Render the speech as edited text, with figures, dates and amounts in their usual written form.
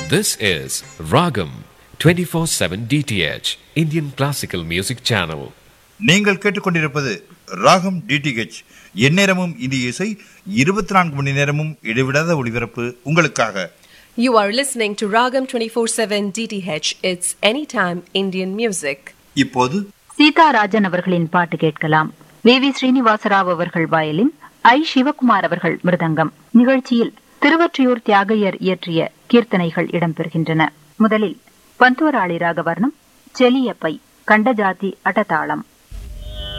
This is Ragam 24/7 DTH Indian Classical Music Channel. நீங்கள் கேட்டுக்கொண்டிருப்பது ராகம் டிடிஹெச். எந்நேரமும் இந்திய இசை, 24 மணி நேரமும் இடைவிடாத ஒளிபரப்பு உங்களுக்காக. You are listening to Ragam 24/7 DTH. It's anytime Indian music. இப்போது சீதாராஜன் அவர்களின் பாட்டு கேட்கலாம். வி ஸ்ரீனிவாசராவ் அவர்கள் வயலின், ஐ சிவகுமார் அவர்கள் மிருதங்கம். நிகழ்ச்சியில் திருவொற்றியூர் தியாகையர் இயற்றிய கீர்த்தனைகள் இடம்பெறுகின்றன. முதலில் பந்துவராளி ராகவர்ணம், செலியப்பை, கண்டஜாதி அட்டதாளம்.